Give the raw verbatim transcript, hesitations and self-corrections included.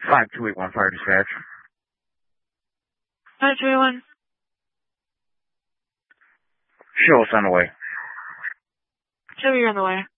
five two eight one fire dispatch. five two eight one. Show us on the way. Show you on the way.